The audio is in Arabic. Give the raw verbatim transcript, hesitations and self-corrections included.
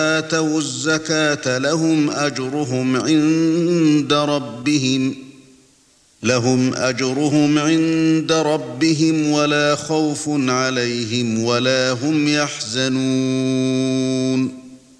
آتوا الزكاة لهم أجرهم عند ربهم لهم أجرهم عند ربهم ولا خوف عليهم ولا هم يحزنون